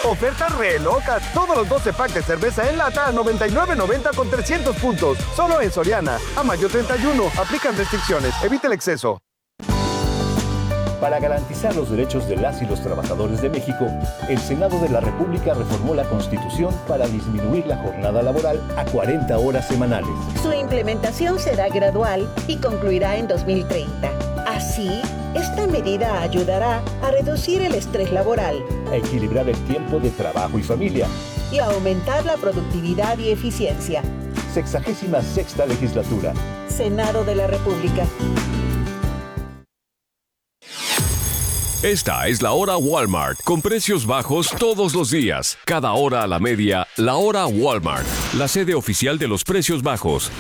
Oferta re loca. Todos los 12 packs de cerveza en lata a $99.90 con 300 puntos. Solo en Soriana. A mayo 31. Aplican restricciones. Evita el exceso. Para garantizar los derechos de las y los trabajadores de México, el Senado de la República reformó la Constitución para disminuir la jornada laboral a 40 horas semanales. Su implementación será gradual y concluirá en 2030. Así, esta medida ayudará a reducir el estrés laboral, A equilibrar el tiempo de trabajo y familia. y a aumentar la productividad y eficiencia. 66ª legislatura. Senado de la República. Esta es la hora Walmart, con precios bajos todos los días. Cada hora a la media, la hora Walmart, la sede oficial de los precios bajos.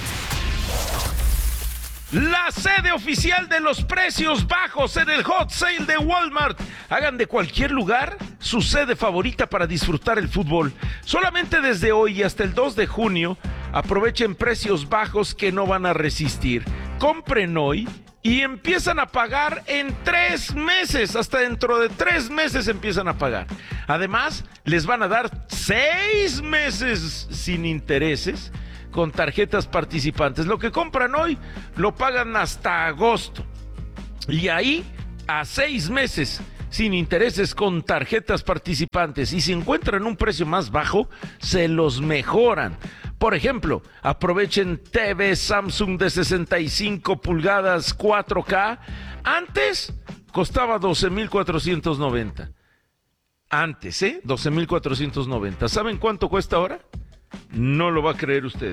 La sede oficial de los precios bajos en el Hot Sale de Walmart. Hagan de cualquier lugar su sede favorita para disfrutar el fútbol. Solamente desde hoy y hasta el 2 de junio, aprovechen precios bajos que no van a resistir. Compren hoy y empiezan a pagar en 3 meses. Hasta dentro de 3 meses empiezan a pagar. Además, les van a dar 6 meses sin intereses con tarjetas participantes. Lo que compran hoy lo pagan hasta agosto. Y ahí a 6 meses sin intereses con tarjetas participantes. Y si encuentran un precio más bajo, se los mejoran. Por ejemplo, aprovechen TV Samsung de 65 pulgadas 4K. Antes costaba $12,490. Antes, 12,490. ¿Saben cuánto cuesta ahora? No lo va a creer usted.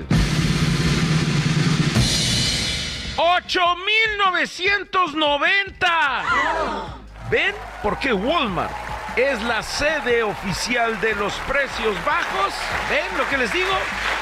¡8,990! ¿Ven por qué Walmart es la sede oficial de los precios bajos? ¿Ven lo que les digo?